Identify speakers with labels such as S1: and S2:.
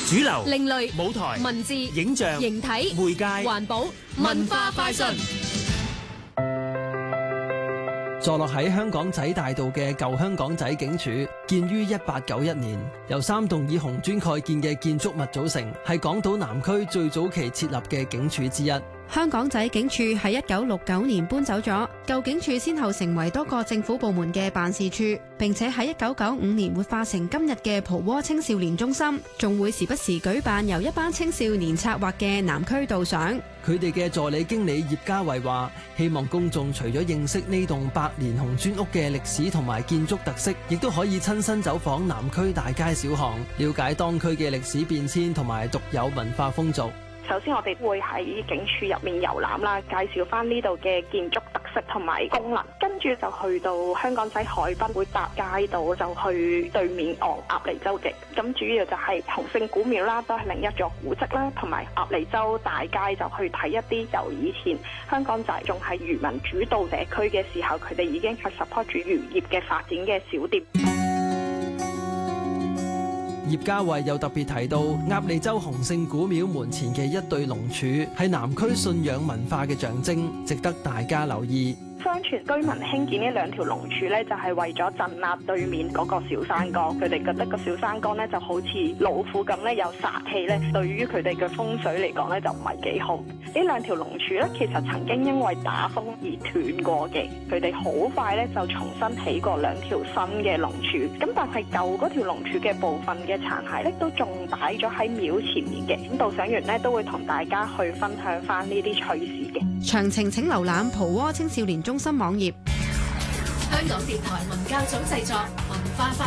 S1: 主流、
S2: 另類、
S1: 舞台、
S2: 文字、
S1: 影像、
S2: 形體、
S1: 媒介、
S2: 環保、文化快訊。
S3: 坐落喺香港仔大道嘅舊香港仔警署，建於1891年，由3棟以紅磚蓋建嘅建築物組成，係港島南區最早期設立嘅警署之一。
S4: 香港仔警署喺1969年搬走咗，舊警署先後成為多個政府部門嘅辦事處，並且喺1995年活化成今日嘅蒲窩青少年中心，仲會時不時舉辦由一班青少年策劃嘅南區導賞。
S3: 佢哋嘅助理經理葉家慧話，希望公眾除咗認識呢棟百年紅磚屋嘅歷史同埋建築特色，亦都可以親身走訪南區大街小巷，了解當區嘅歷史變遷同埋獨有文化風俗。
S5: 首先我哋會喺警署入面遊覽啦，介紹翻呢度嘅建築特色同埋功能，跟住就去到香港仔海濱，會搭街道就去對面昂鴨脷洲嘅。咁主要就係洪聖古廟啦，都係另一座古蹟啦，同埋鴨脷洲大街就去睇一啲由以前香港仔仲係漁民主導社區嘅時候，佢哋已經係 support 住漁業嘅發展嘅小店。
S3: 葉家慧又特別提到，鴨脷洲洪聖古廟門前嘅一對龍柱係南區信仰文化嘅象徵，值得大家留意。
S5: 相傳居民興建呢兩條龍柱咧，就係為咗鎮壓對面嗰個小山崗。佢哋覺得個小山崗咧就好似老虎咁咧，有殺氣咧，對於佢哋嘅風水嚟講咧就唔係幾好。呢兩條龍柱咧，其實曾經因為打風而斷過嘅，佢哋好快咧就重新起過兩條新嘅龍柱。咁但係舊嗰條龍柱嘅部分嘅殘骸咧，都仲擺咗喺廟前面嘅。咁導賞員咧都會同大家去分享翻呢啲趣事嘅。
S4: 詳情請瀏覽蒲窩青少年中心網頁。
S2: 香港電台文教組製作，文化快